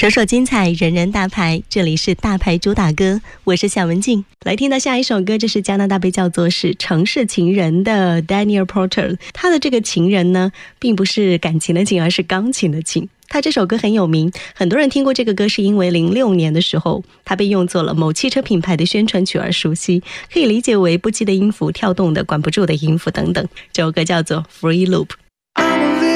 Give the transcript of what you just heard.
首首精彩，人人大牌，这里是大牌主打歌，我是夏文静。来听到下一首歌，这是加拿大被叫做是城市情人的 Daniel Porter。 他的这个情人呢，并不是感情的情，而是钢琴的琴。他这首歌很有名，很多人听过这个歌，是因为06年的时候他被用作了某汽车品牌的宣传曲而熟悉，可以理解为不羁的音符、跳动的管不住的音符等等。这首歌叫做 Free Loop。